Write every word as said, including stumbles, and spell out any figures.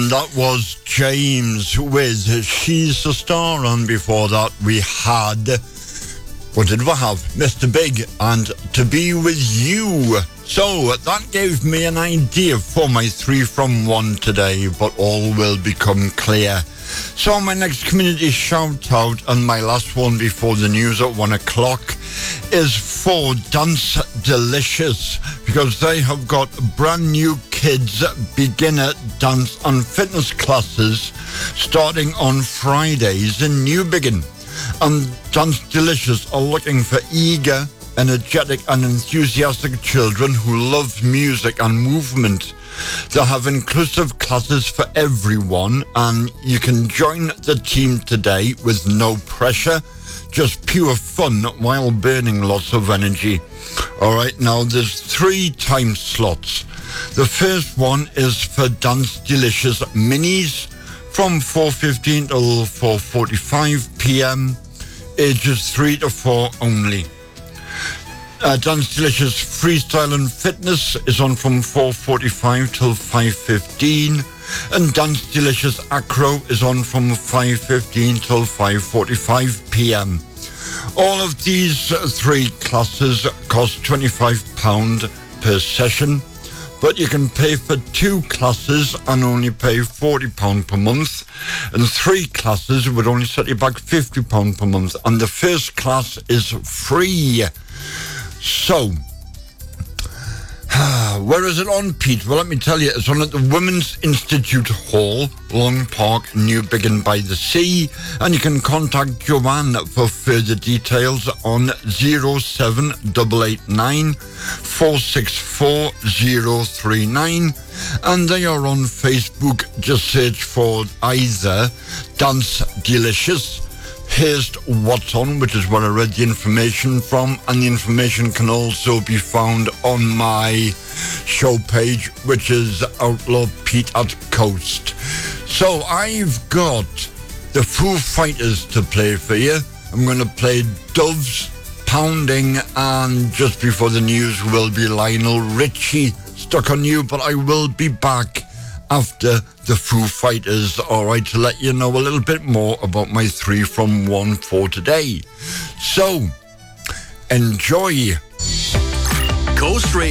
And that was James with She's the Star. And before that we had, what did we have? Mister Big and To Be With You. So that gave me an idea for my three from one today, but all will become clear. So my next community shout out and my last one before the news at one o'clock is for Dance Delicious, because they have got brand new kids beginner dance and fitness classes starting on Fridays in Newbiggin. And Dance Delicious are looking for eager, energetic and enthusiastic children who love music and movement. They'll have inclusive classes for everyone, and you can join the team today with no pressure, just pure fun while burning lots of energy. All right, now there's three time slots. The first one is for Dance Delicious Minis from four fifteen till four forty-five p.m, ages three to four only. Uh, Dance Delicious Freestyle and Fitness is on from four forty-five till five fifteen, and Dance Delicious Acro is on from five fifteen till five forty-five p.m. All of these three classes cost twenty-five pounds per session, but you can pay for two classes and only pay forty pounds per month, and three classes would only set you back fifty pounds per month, and the first class is free. So, where is it on, Pete? Well, let me tell you, it's on at the Women's Institute Hall, Long Park, Newbiggin by the Sea, and you can contact Joanne for further details on zero seven eight eight nine four six four zero three nine, and they are on Facebook. Just search for either Dance Delicious, Here's What's On, which is where I read the information from, and the information can also be found on my show page, which is Outlaw Pete at Coast. So I've got the Foo Fighters to play for you. I'm going to play Doves, Pounding, and just before the news will be Lionel Richie, Stuck on You, but I will be back after the Foo Fighters, all right, to let you know a little bit more about my three from one for today. So, enjoy. Coast Radio.